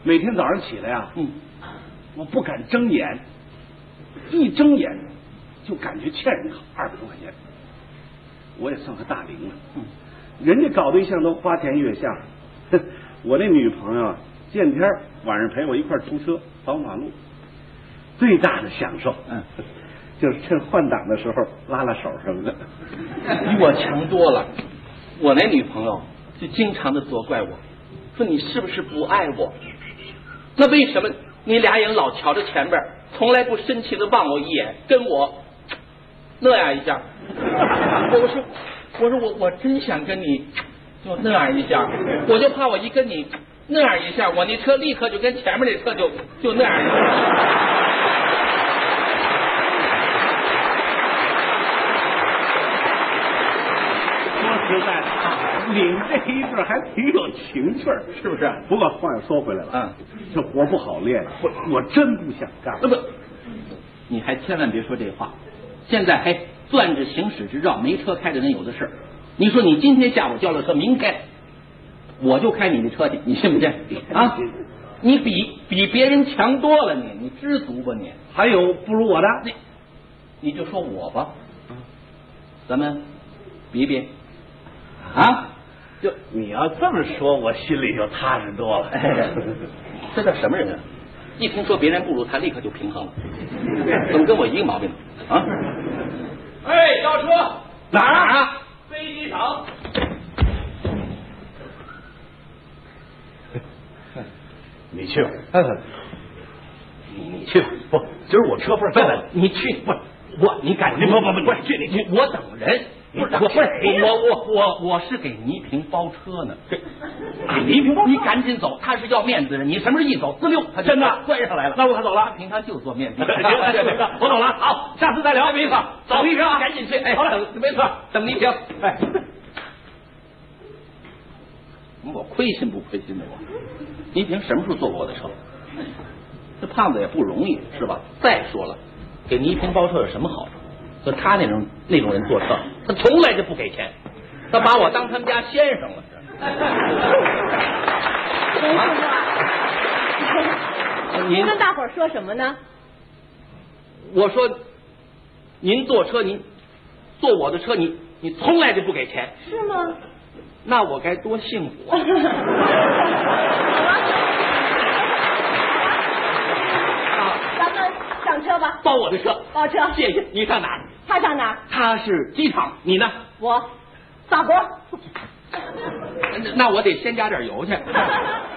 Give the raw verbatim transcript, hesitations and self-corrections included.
每天早上起来呀，嗯，我不敢睁眼，一睁眼就感觉欠人二百多块钱。我也算个大龄了，嗯，人家搞对象都花前月下，我那女朋友见天晚上陪我一块出车扫马路，最大的享受，嗯，就是趁换挡的时候拉拉手什么的。 比我强多了。我那女朋友就经常的责怪我，说你是不是不爱我？那为什么你俩人老瞧着前边，从来不深情的望我一眼，跟我那样一下？我说，我说我我真想跟你就那样一下，我就怕我一跟你那样一下，我那车立刻就跟前面那车就就那样一下。 实在的，领这一阵还挺有情趣儿， 是不是？ 不过话又说回来了，嗯，这活不好练，我我真不想干。 不，你还千万别说这话。现在还攥着行驶执照没车开的人有的是。你说你今天下午交了车，明天我就开你的车去，你信不信？啊，你比比别人强多了，你你知足吧你？ 还有不如我的， 你你就说我吧，咱们比比。啊， 就你要这么说，我心里就踏实多了。 哎、这叫什么人啊？一听说别人不如他，立刻就平衡了。怎么跟我一个毛病啊？哎，要车哪儿啊？ 飞机场。 你去吧，你你去吧。不，今儿我车份在。 你去不？我你赶紧不不不，你去你去， 我等人。不是，我不是我我我我是给倪萍包车呢。这给倪萍包，你赶紧走，他是要面子的人。你什么时候一走，滋溜，他真的拽上来了。 那我可走了， 平常就做面子。 行行，我走了，好，下次再聊。 没错， 走倪萍， 赶紧去。哎， 好了， 没错，等倪萍。哎，我亏心不亏心的我？倪萍什么时候坐过我的车？这胖子也不容易，是吧？再说了，给倪萍包车有什么好处？就他那种那种人坐车，他从来就不给钱，他把我当他们家先生了。 您跟大伙儿说什么呢？ 我说，您坐车，您坐我的车，你你从来就不给钱， 是吗？ 那我该多幸福啊！ 咱们上车吧。 包我的车， 包车。 谢谢。你上哪儿？ 他上哪儿？ 他是机场，你呢？ 我，大活。 那我得先加点油去。